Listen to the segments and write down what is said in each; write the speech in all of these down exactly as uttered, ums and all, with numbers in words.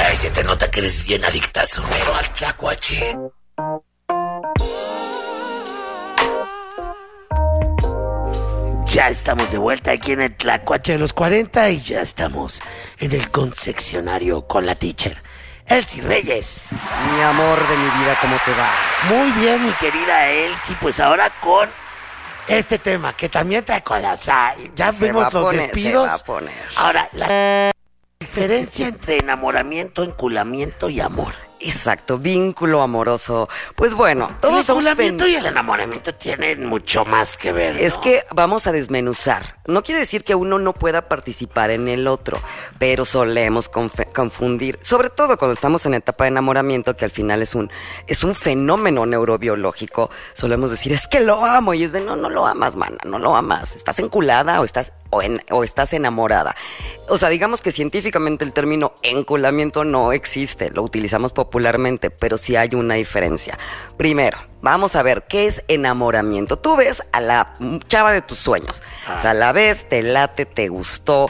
Ay, se te nota que eres bien adictazo, pero al tlacuache. Ya estamos de vuelta aquí en el Tlacuache de los cuarenta y ya estamos en el confeccionario con la teacher Elsie Reyes. Mi amor de mi vida, ¿cómo te va? Muy bien, mi querida Elsie, pues ahora con este tema que también trae cola. O sea, ya Se vimos va a los poner, despidos. se va a poner. Ahora, la diferencia entre enamoramiento, enculamiento y amor. Exacto, vínculo amoroso. Pues bueno, El todos son enculamiento fen- y el enamoramiento tienen mucho más que ver, ¿no? Es que vamos a desmenuzar. No quiere decir que uno no pueda participar en el otro, pero solemos confe- confundir, sobre todo cuando estamos en etapa de enamoramiento, que al final es un, es un fenómeno neurobiológico. Solemos decir, es que lo amo, y es de, no, no lo amas, mana, no lo amas. ¿Estás enculada o estás, o, en, o estás enamorada? O sea, digamos que científicamente el término enculamiento no existe, lo utilizamos popularmente, pero sí hay una diferencia. Primero, vamos a ver, ¿qué es enamoramiento? Tú ves a la chava de tus sueños, ah. o sea, la ves, te late, te gustó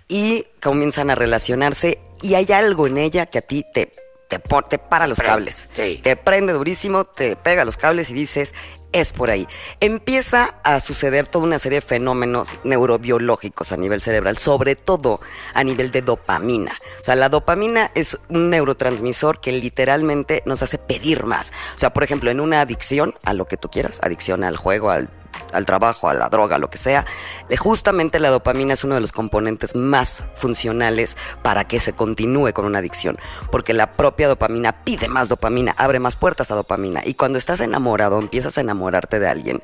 y comienzan a relacionarse y hay algo en ella que a ti te, te, te para los cables, sí. te prende durísimo, te pega los cables y dices, es por ahí. Empieza a suceder toda una serie de fenómenos neurobiológicos a nivel cerebral, sobre todo a nivel de dopamina. O sea, la dopamina es un neurotransmisor que literalmente nos hace pedir más. O sea, por ejemplo, en una adicción a lo que tú quieras, adicción al juego, al al trabajo, a la droga, lo que sea, justamente la dopamina es uno de los componentes más funcionales para que se continúe con una adicción, porque la propia dopamina pide más dopamina, abre más puertas a dopamina, y cuando estás enamorado, empiezas a enamorarte de alguien,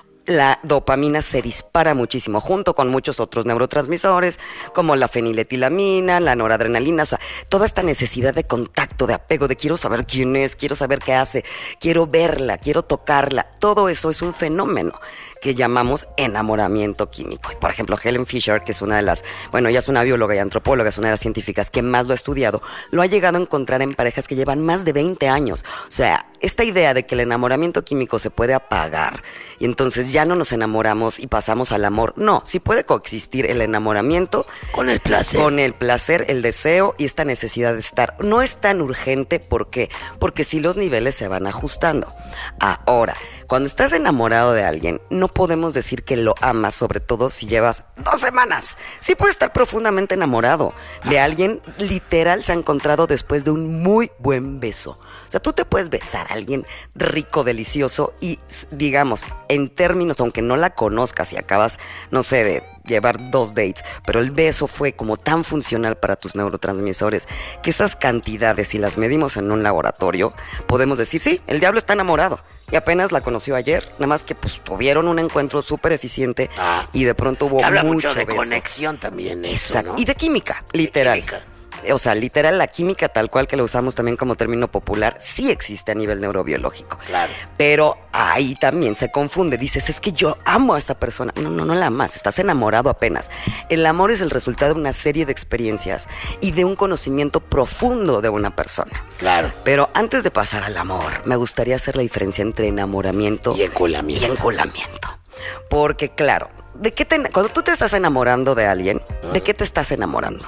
la dopamina se dispara muchísimo, junto con muchos otros neurotransmisores, como la feniletilamina, la noradrenalina, o sea, toda esta necesidad de contacto, de apego, de quiero saber quién es, quiero saber qué hace, quiero verla, quiero tocarla, todo eso es un fenómeno que llamamos enamoramiento químico. Y por ejemplo, Helen Fisher, que es una de las, bueno, ella es una bióloga y antropóloga, es una de las científicas que más lo ha estudiado, lo ha llegado a encontrar en parejas que llevan más de veinte años. O sea, esta idea de que el enamoramiento químico se puede apagar y entonces ya no nos enamoramos y pasamos al amor. No, sí puede coexistir el enamoramiento con el placer. Con el placer, el deseo y esta necesidad de estar. No es tan urgente, ¿por qué? Porque sí los niveles se van ajustando. Ahora, cuando estás enamorado de alguien, no podemos decir que lo amas, sobre todo si llevas dos semanas. Sí puedes estar profundamente enamorado de alguien, literal se ha encontrado después de un muy buen beso. O sea, tú te puedes besar a alguien rico, delicioso y, digamos, en términos, aunque no la conozcas y acabas, no sé, de llevar dos dates, pero el beso fue como tan funcional para tus neurotransmisores que esas cantidades, si las medimos en un laboratorio, podemos decir, sí, el diablo está enamorado y apenas la conoció ayer, nada más que pues tuvieron un encuentro súper eficiente ah, y de pronto hubo habla mucho, mucho de beso. Conexión también eso, exacto, ¿no? Y de química, literal. De química. O sea, literal, la química tal cual que lo usamos también como término popular, sí existe a nivel neurobiológico. Claro. Pero ahí también se confunde. Dices, es que yo amo a esta persona. No, no, no la amas. Estás enamorado apenas. El amor es el resultado de una serie de experiencias y de un conocimiento profundo de una persona. Claro. Pero antes de pasar al amor, me gustaría hacer la diferencia entre enamoramiento y enculamiento. Y enculamiento. Porque, claro, ¿de qué te, cuando tú te estás enamorando de alguien, ¿de uh-huh. qué te estás enamorando?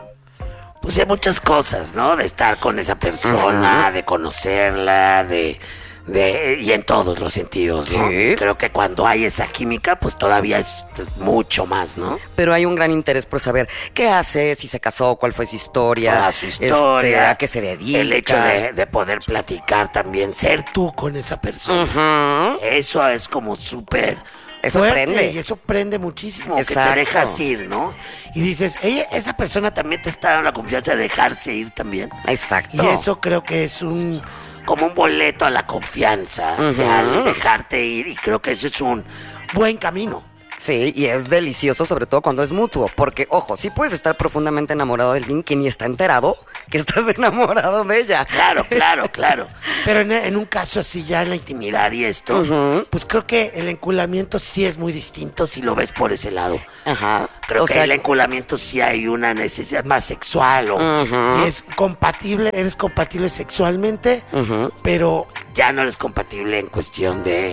Pues de muchas cosas, ¿no? De estar con esa persona, uh-huh. de conocerla, de, de... y en todos los sentidos, ¿no? Sí. Creo que cuando hay esa química, pues todavía es mucho más, ¿no? Pero hay un gran interés por saber qué hace, si se casó, cuál fue su historia. Toda su historia. Este, a qué se dedica. El hecho de, de poder platicar también, ser tú con esa persona. Uh-huh. Eso es como súper... Eso prende. Y eso prende muchísimo, exacto. Que te dejas ir, ¿no? Y dices, ella, esa persona también te está dando la confianza de dejarse ir también. Exacto. Y eso creo que es un como un boleto a la confianza, uh-huh. al dejarte ir. Y creo que eso es un buen camino. Sí, y es delicioso, sobre todo cuando es mutuo. Porque, ojo, sí puedes estar profundamente enamorado de alguien que ni está enterado que estás enamorado de ella. Claro, claro, claro. Pero en, en un caso así, ya en la intimidad y esto, uh-huh. pues creo que el enculamiento sí es muy distinto si lo ves por ese lado. Ajá. Creo o que sea, el enculamiento sí hay una necesidad más sexual o uh-huh. y es compatible, eres compatible sexualmente, uh-huh. pero ya no eres compatible en cuestión de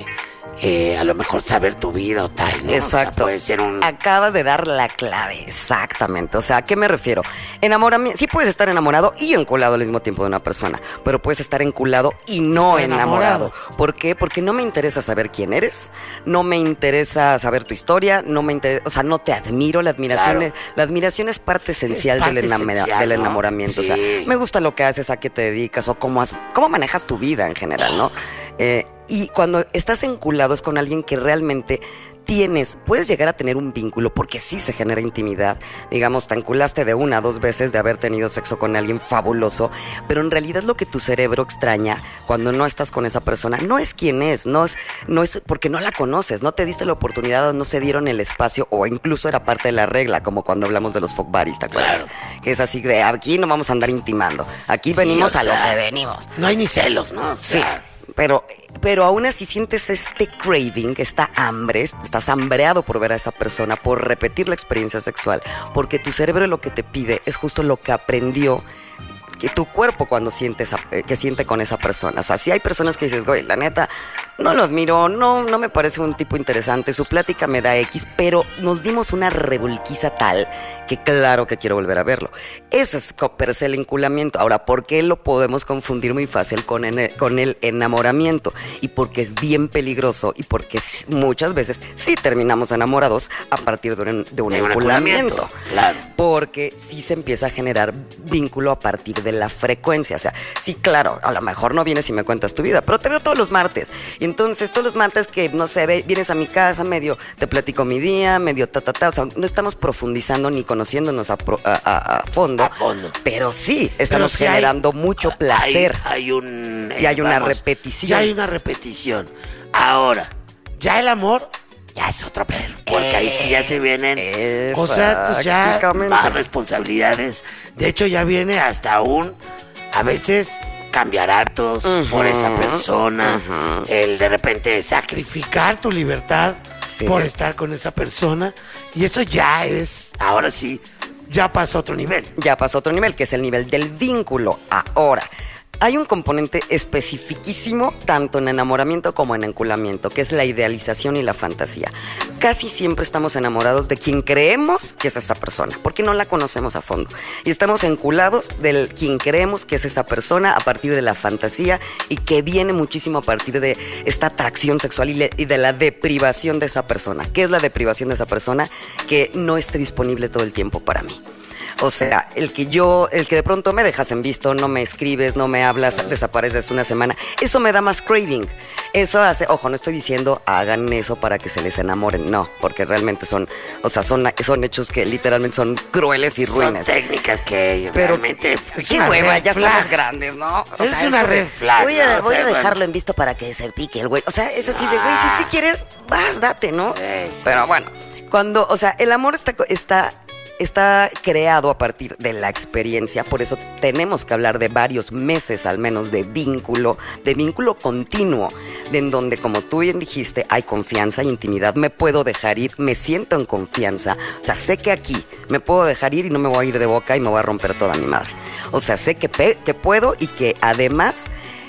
eh, a lo mejor saber tu vida o tal, ¿no? Exacto. O sea, puede ser un... Acabas de dar la clave, exactamente. O sea, ¿a qué me refiero? Enamoramiento. Sí puedes estar enamorado y enculado al mismo tiempo de una persona, pero puedes estar enculado y no enamorado. enamorado. ¿Por qué? Porque no me interesa saber quién eres, no me interesa saber tu historia, no me interesa, o sea, no te admiro. La admiración, Claro. es, la admiración es parte esencial Es parte del, enamora- esencial, del ¿no? enamoramiento. Sí. O sea, me gusta lo que haces, a qué te dedicas o cómo, has- cómo manejas tu vida en general, ¿no? Eh, y cuando estás enculado es con alguien que realmente tienes, puedes llegar a tener un vínculo porque sí se genera intimidad. Digamos, te enculaste de una, dos veces de haber tenido sexo con alguien fabuloso, pero en realidad lo que tu cerebro extraña cuando no estás con esa persona no es quién es, no es, no es porque no la conoces, no te diste la oportunidad o no se dieron el espacio o incluso era parte de la regla, como cuando hablamos de los fuck buddies, ¿te acuerdas? Claro. Que es así de aquí no vamos a andar intimando, aquí Sí, venimos o a lo sea, que venimos. No hay ni celos, ¿no? O Sí, sea, pero, pero aún así sientes este craving, esta hambre, estás hambreado por ver a esa persona, por repetir la experiencia sexual, porque tu cerebro lo que te pide es justo lo que aprendió que tu cuerpo cuando sientes que siente con esa persona. O sea, si hay personas que dices, güey, la neta, no lo admiro, no, no me parece un tipo interesante, su plática me da X, pero nos dimos una revolquiza tal que claro que quiero volver a verlo. Ese es per se el enculamiento. Ahora, ¿por qué lo podemos confundir muy fácil con, en, con el enamoramiento? Y porque es bien peligroso y porque muchas veces sí terminamos enamorados a partir de un, de un, de un enculamiento. enculamiento, claro. Porque sí se empieza a generar vínculo a partir de la frecuencia. O sea, sí, claro, a lo mejor no vienes y me cuentas tu vida, pero te veo todos los martes. Y entonces todos los martes que, no sé, ve, vienes a mi casa, medio te platico mi día, medio ta, ta, ta. O sea, no estamos profundizando ni conociéndonos a, pro, a, a, a fondo. A fondo. Pero sí, estamos Pero sí generando hay, mucho placer. Hay, hay un... Y hay una vamos, repetición. Ya hay una repetición. Ahora, ya el amor... Ya es otro pedo, porque ahí sí ya se vienen cosas, pues ya más responsabilidades. De hecho, ya viene hasta un, a veces, cambiar actos uh-huh, por esa persona, uh-huh. El de repente sacrificar tu libertad sí. por estar con esa persona. Y eso ya es, ahora sí, ya pasa a otro nivel. Ya pasa a otro nivel, que es el nivel del vínculo. Ahora, hay un componente especificísimo tanto en enamoramiento como en enculamiento, que es la idealización y la fantasía. Casi siempre estamos enamorados de quien creemos que es esa persona, porque no la conocemos a fondo. Y estamos enculados de quien creemos que es esa persona a partir de la fantasía y que viene muchísimo a partir de esta atracción sexual y, le, y de la deprivación de esa persona. ¿Qué es la deprivación de esa persona? Que no esté disponible todo el tiempo para mí. O sea, el que yo, el que de pronto me dejas en visto, no me escribes, no me hablas, desapareces una semana, eso me da más craving. Eso hace, ojo, no estoy diciendo hagan eso para que se les enamoren, no, porque realmente son, o sea, son, son hechos que literalmente son crueles y ruines. Son técnicas que pero, realmente... Qué hueva, ya estamos grandes, ¿no? O es sea, una red flag. Voy a, ¿no? voy o sea, a dejarlo bueno. en visto para que se pique el güey. O sea, es así de, güey, si, si quieres, vas, date, ¿no? Sí, sí. Pero bueno, cuando, o sea, el amor está... está Está creado a partir de la experiencia, por eso tenemos que hablar de varios meses al menos de vínculo, de vínculo continuo, de en donde, como tú bien dijiste, hay confianza, intimidad, me puedo dejar ir, me siento en confianza, o sea, sé que aquí me puedo dejar ir y no me voy a ir de boca y me voy a romper toda mi madre. O sea, sé que, pe- que puedo y que además...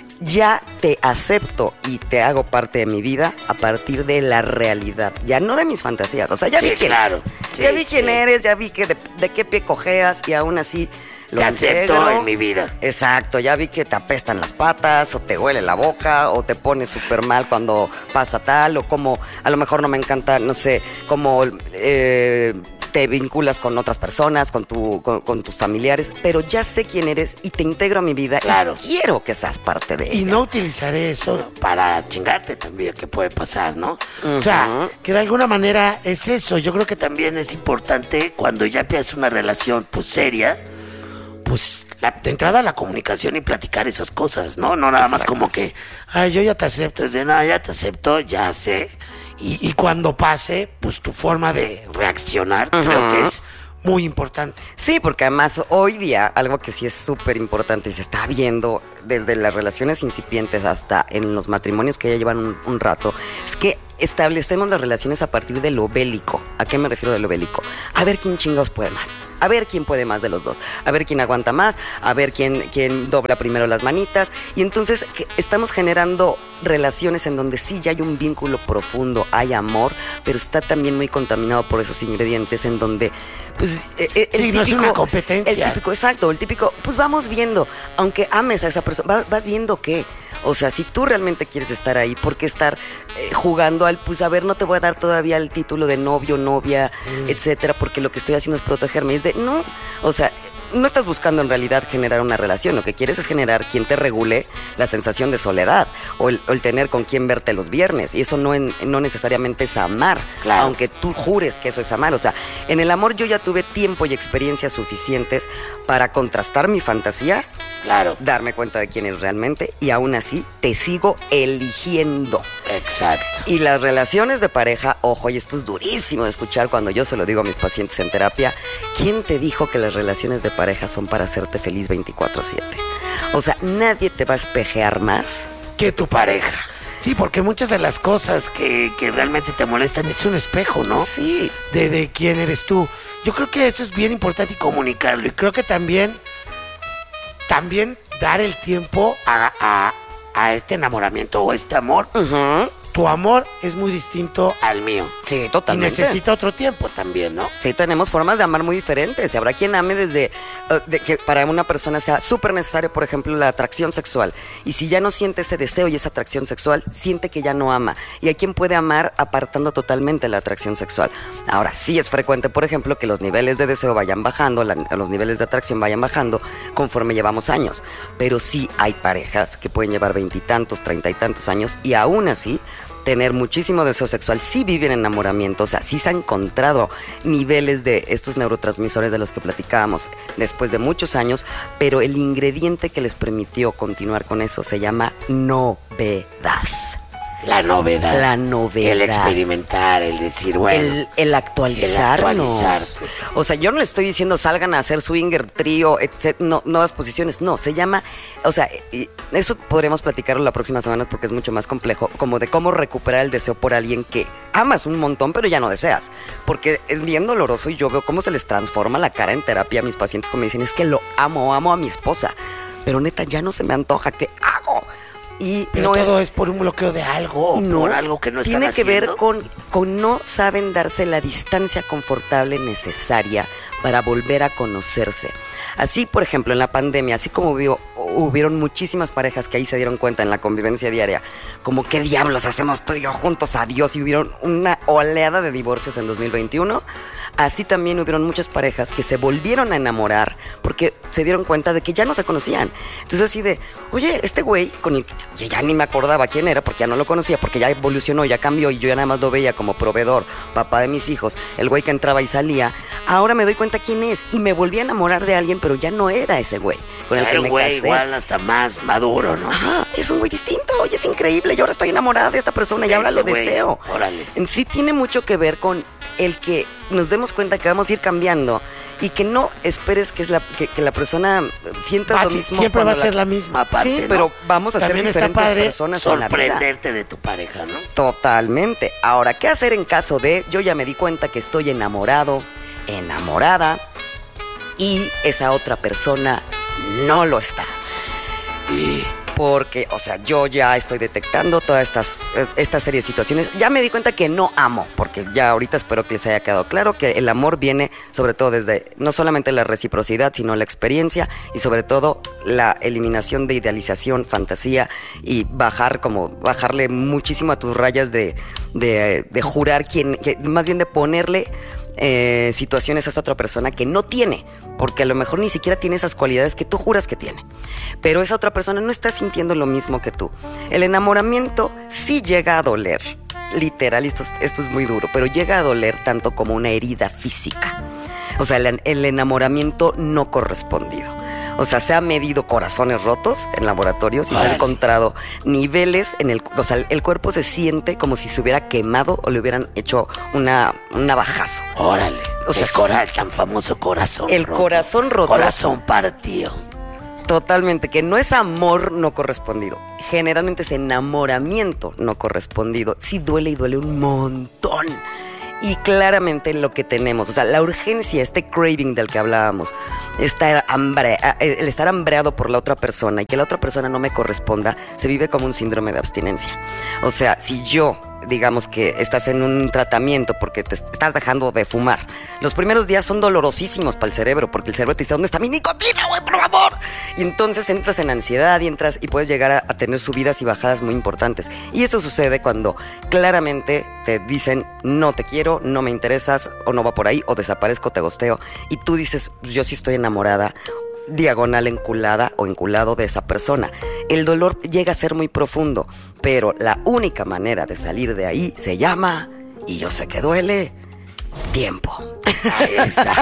ya te acepto y te hago parte de mi vida a partir de la realidad, ya no de mis fantasías. O sea, ya sí, vi quién claro. eres, sí, ya vi sí. quién eres, ya vi que de, de qué pie cojeas y aún así lo te acepto integro. en mi vida. Exacto, ya vi que te apestan las patas o te huele la boca o te pones súper mal cuando pasa tal o como a lo mejor no me encanta, no sé, como... Eh, te vinculas con otras personas, con, tu, con, con tus familiares, pero ya sé quién eres y te integro a mi vida claro. y quiero que seas parte de ella. Y no utilizaré eso para chingarte también, que puede pasar, ¿no? Uh-huh. O sea, que de alguna manera es eso. Yo creo que también es importante cuando ya empiezas una relación, pues, seria, pues, la, de entrada la comunicación y platicar esas cosas, ¿no? No nada Exacto. más como que, ay, yo ya te acepto, es de nada, ya te acepto, ya sé. Y, y cuando pase, pues tu forma de reaccionar uh-huh. creo que es muy importante. Sí, porque además hoy día algo que sí es súper importante y se está viendo desde las relaciones incipientes hasta en los matrimonios que ya llevan un, un rato, es que establecemos las relaciones a partir de lo bélico. ¿A qué me refiero de lo bélico? A ver quién chingados puede más. A ver quién puede más de los dos. A ver quién aguanta más. A ver quién, quién dobla primero las manitas. Y entonces estamos generando relaciones en donde sí ya hay un vínculo profundo, hay amor, pero está también muy contaminado por esos ingredientes en donde, pues, el, el sí, típico, no es una competencia. El típico, exacto, el típico, pues vamos viendo, aunque ames a esa persona, vas, vas viendo qué. O sea, si tú realmente quieres estar ahí, ¿por qué estar eh, jugando al, pues a ver, no te voy a dar todavía el título de novio, novia, mm. etcétera, porque lo que estoy haciendo es protegerme? Es de, no, o sea, no estás buscando en realidad generar una relación, lo que quieres es generar quien te regule la sensación de soledad o el, o el tener con quien verte los viernes, y eso no, en, no necesariamente es amar, claro. Aunque tú jures que eso es amar. O sea, en el amor yo ya tuve tiempo y experiencias suficientes para contrastar mi fantasía, claro, darme cuenta de quién es realmente, y aún así te sigo eligiendo. Exacto. Y las relaciones de pareja, ojo, y esto es durísimo de escuchar cuando yo se lo digo a mis pacientes en terapia, ¿quién te dijo que las relaciones de pareja son para hacerte feliz veinticuatro siete? O sea, nadie te va a espejear más que tu pareja. Sí, porque muchas de las cosas que, que realmente te molestan es un espejo, ¿no? Sí. De, de quién eres tú. Yo creo que eso es bien importante y comunicarlo. Y creo que también, también dar el tiempo a, a, a este enamoramiento o este amor. Uh-huh. Tu amor es muy distinto al mío. Sí, totalmente. Y necesita otro tiempo también, ¿no? Sí, tenemos formas de amar muy diferentes. Y habrá quien ame desde uh, de que para una persona sea súper necesario, por ejemplo, la atracción sexual. Y si ya no siente ese deseo y esa atracción sexual, siente que ya no ama. Y hay quien puede amar apartando totalmente la atracción sexual. Ahora, sí es frecuente, por ejemplo, que los niveles de deseo vayan bajando, la, los niveles de atracción vayan bajando conforme llevamos años. Pero sí hay parejas que pueden llevar veintitantos, treinta y tantos años y aún así tener muchísimo deseo sexual, sí viven enamoramiento, o sea, sí se han encontrado niveles de estos neurotransmisores de los que platicábamos después de muchos años, pero el ingrediente que les permitió continuar con eso se llama novedad. La novedad. La novedad. El experimentar, el decir, bueno. El, el actualizarnos. El actualizarte. O sea, yo no le estoy diciendo salgan a hacer swinger, trío, etcétera, no, nuevas posiciones. No, se llama, o sea, eso podremos platicarlo la próxima semana porque es mucho más complejo, como de cómo recuperar el deseo por alguien que amas un montón, pero ya no deseas. Porque es bien doloroso y yo veo cómo se les transforma la cara en terapia a mis pacientes como me dicen, es que lo amo, amo a mi esposa. Pero neta, ya no se me antoja, ¿qué hago? Y pero no todo es, es por un bloqueo de algo, no, por algo que no están tiene que haciendo. ver con, con no saben darse la distancia confortable necesaria para volver a conocerse. Así, por ejemplo, en la pandemia, así como hubo, hubieron muchísimas parejas que ahí se dieron cuenta en la convivencia diaria, como qué diablos hacemos tú y yo juntos, adiós, y hubieron una oleada de divorcios en dos mil veintiuno, así también hubieron muchas parejas que se volvieron a enamorar porque se dieron cuenta de que ya no se conocían. Entonces así de, oye, este güey con el que ya ni me acordaba quién era porque ya no lo conocía, porque ya evolucionó, ya cambió y yo ya nada más lo veía como proveedor, papá de mis hijos, el güey que entraba y salía, ahora me doy cuenta quién es y me volví a enamorar de alguien, pero ya no era ese güey con el era que un me güey casé. Igual hasta más maduro, ¿no? Ajá, es un güey distinto, oye, es increíble, yo ahora estoy enamorada de esta persona y ahora este lo güey, deseo. Órale. En sí tiene mucho que ver con el que nos demos cuenta que vamos a ir cambiando y que no esperes que es la que, que la persona sienta Ah, lo sí, mismo. siempre va a cuando ser la misma parte, Sí, ¿no? pero vamos a ser También está diferentes padre personas en la vida. sorprenderte de tu pareja, ¿no? Totalmente. Ahora, ¿qué hacer en caso de yo ya me di cuenta que estoy enamorado, enamorada y esa otra persona no lo está? Y Porque, o sea, yo ya estoy detectando todas estas, esta serie de situaciones. Ya me di cuenta que no amo, porque ya ahorita espero que les haya quedado claro que el amor viene sobre todo desde no solamente la reciprocidad, sino la experiencia y sobre todo la eliminación de idealización, fantasía y bajar como bajarle muchísimo a tus rayas de, de, de jurar quién, que, más bien de ponerle eh, situaciones a esa otra persona que no tiene, porque a lo mejor ni siquiera tiene esas cualidades que tú juras que tiene, pero esa otra persona no está sintiendo lo mismo que tú. El enamoramiento sí llega a doler, literal, esto es, esto es muy duro, pero llega a doler tanto como una herida física. O sea, el, el enamoramiento no correspondido. O sea, se han medido corazones rotos en laboratorios y Órale. se han encontrado niveles en el... O sea, el cuerpo se siente como si se hubiera quemado o le hubieran hecho una, un navajazo. Órale. O sea, el, cora, el tan famoso corazón El roto. corazón roto. Corazón partido. Totalmente, que no es amor no correspondido. Generalmente es enamoramiento no correspondido. Sí duele y duele un montón. Y claramente lo que tenemos, o sea, la urgencia, este craving del que hablábamos, estar hambre, el estar hambreado por la otra persona y que la otra persona no me corresponda, se vive como un síndrome de abstinencia. O sea, si yo, digamos que estás en un tratamiento porque te estás dejando de fumar, los primeros días son dolorosísimos para el cerebro, porque el cerebro te dice, ¿dónde está mi nicotina, güey, por favor? Y entonces entras en ansiedad y entras y puedes llegar a, a tener subidas y bajadas muy importantes. Y eso sucede cuando claramente te dicen, no te quiero, no me interesas, o no va por ahí, o desaparezco, te gosteo, y tú dices, yo sí estoy enamorada, diagonal enculada o enculado de esa persona. El dolor llega a ser muy profundo, pero la única manera de salir de ahí se llama, y yo sé que duele, tiempo. Ahí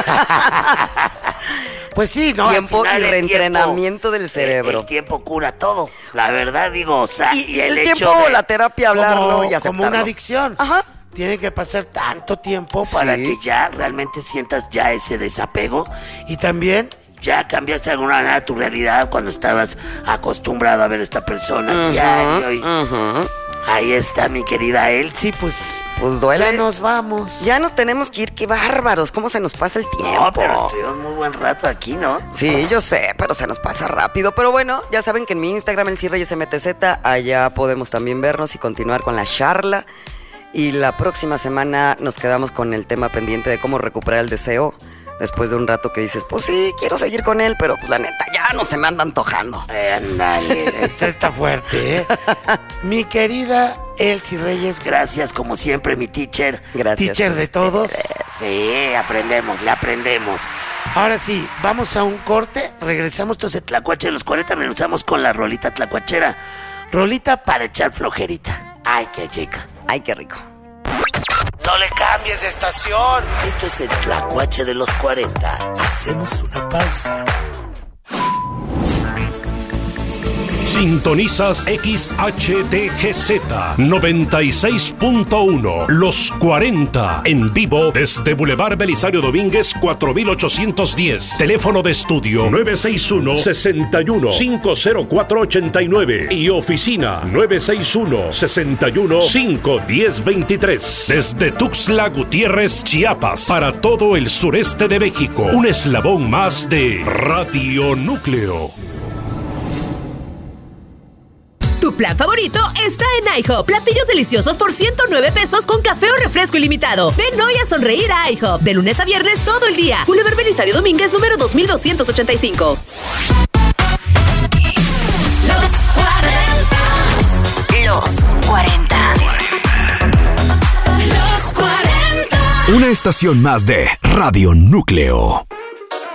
está. Pues sí, ¿no? Tiempo y reentrenamiento del cerebro. El, el tiempo cura todo. La verdad, digo, o sea, y, y el, el hecho tiempo, de, la terapia, hablarlo como, y aceptarlo. Como una adicción. Ajá. Tiene que pasar tanto tiempo para Sí. que ya realmente sientas ya ese desapego. Y también ya cambiaste de alguna manera tu realidad cuando estabas acostumbrado a ver a esta persona Uh-huh, diario. Y uh-huh. ahí está mi querida Elsie, pues, Pues duele. ya nos vamos. Ya nos tenemos que ir, qué bárbaros, cómo se nos pasa el tiempo. No, pero estuvimos muy buen rato aquí, ¿no? Sí, yo sé, pero se nos pasa rápido. Pero bueno, ya saben que en mi Instagram, el Reyes M T Z, allá podemos también vernos y continuar con la charla. Y la próxima semana nos quedamos con el tema pendiente de cómo recuperar el deseo. Después de un rato que dices, pues sí, quiero seguir con él, pero pues la neta ya no se me anda antojando. Eh, ándale, esto está fuerte, ¿eh? Mi querida Elsie Reyes, gracias como siempre, mi teacher. Gracias. Teacher de todos. ustedes. Sí, aprendemos, le aprendemos. Ahora sí, vamos a un corte, regresamos entonces Tlacuache de los cuarenta, regresamos con la rolita tlacuachera. Rolita para echar flojerita. Ay, qué chica. Ay, qué rico. No le cambies de estación. Esto es el Tlacuache de los cuarenta. Hacemos una pausa. Sintonizas X H T G Z noventa y seis punto uno, Los cuarenta, en vivo desde Boulevard Belisario Domínguez cuatro mil ochocientos diez. Teléfono de estudio nueve seis uno, seis uno, cinco cero cuatro ocho nueve y oficina nueve seis uno, seis uno, cinco uno cero dos tres. Desde Tuxtla Gutiérrez, Chiapas, para todo el sureste de México, un eslabón más de Radio Núcleo. Tu plan favorito está en IHOP. Platillos deliciosos por ciento nueve pesos con café o refresco ilimitado. Ven hoy a sonreír a IHOP. De lunes a viernes todo el día. Boulevard Belisario Domínguez, número dos mil doscientos ochenta y cinco. Los cuarenta. Los cuarenta. Los cuarenta. Una estación más de Radio Núcleo.